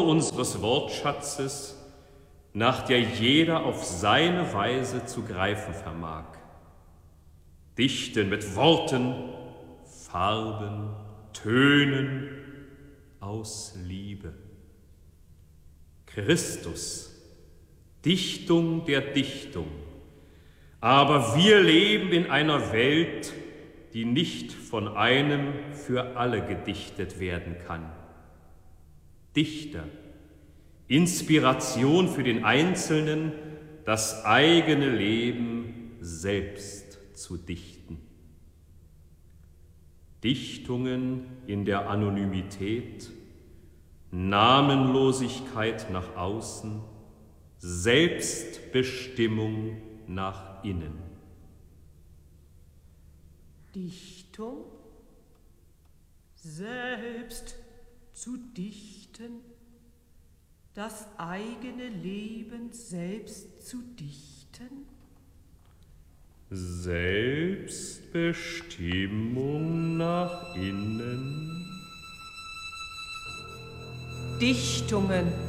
unseres Wortschatzes, nach der jeder auf seine Weise zu greifen vermag. Dichten mit Worten, Farben, Tönen aus Liebe. Christus, Dichtung der Dichtung. Aber wir leben in einer Welt, die nicht von einem für alle gedichtet werden kann. Dichter, Inspiration für den Einzelnen, das eigene Leben selbst zu dichten. Dichtungen in der Anonymität, Namenlosigkeit nach außen, Selbstbestimmung nach innen. Dichtung, selbst zu dichten, das eigene Leben selbst zu dichten? Selbstbestimmung nach innen. Dichtungen,